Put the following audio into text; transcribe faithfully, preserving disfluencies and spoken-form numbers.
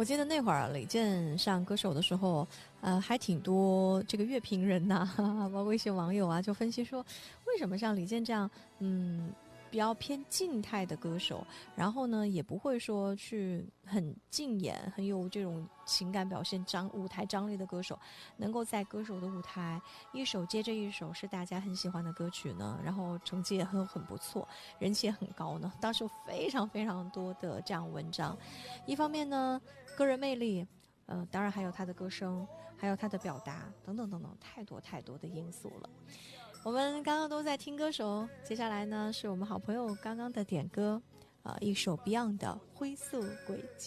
我记得那会儿李健上歌手的时候，呃，还挺多这个乐评人呐、啊，包括一些网友啊，就分析说，为什么像李健这样，嗯，比较偏静态的歌手，然后呢，也不会说去很竞演、很有这种情感表现张舞台张力的歌手，能够在歌手的舞台一首接着一首是大家很喜欢的歌曲呢，然后成绩也很很不错，人气也很高呢。当时有非常非常多的这样文章，一方面呢，个人魅力。呃，当然还有他的歌声，还有他的表达，等等等等，太多太多的因素了。我们刚刚都在听歌手，接下来呢是我们好朋友刚刚的点歌，呃，一首 Beyond 的《灰色轨迹》。